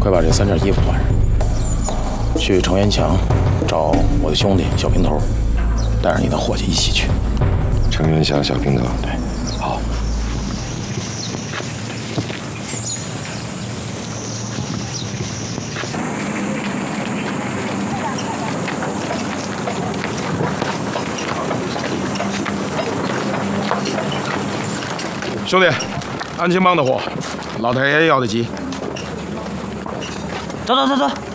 快把这3件衣服换上，去程元强找我的兄弟小平头，带着你的伙计一起去。 程元祥、小平头， 对， 好。 兄弟，安庆帮的货，老太爷要得急。 走走走走。